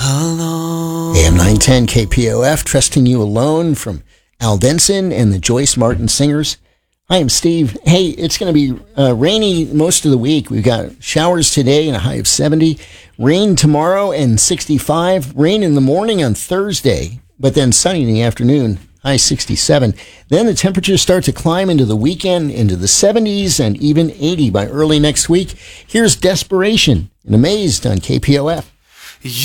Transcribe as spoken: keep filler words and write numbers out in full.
Hello. A M nine ten K P O F, Trusting You Alone from Al Denson and the Joyce Martin Singers. I am Steve. Hey, it's going to be uh, rainy most of the week. We've got showers today and a high of seventy. Rain tomorrow and sixty-five. Rain in the morning on Thursday, but then sunny in the afternoon, high sixty-seven. Then the temperatures start to climb into the weekend, into the seventies and even eighty by early next week. Here's Desperation and Amazed on K P O F.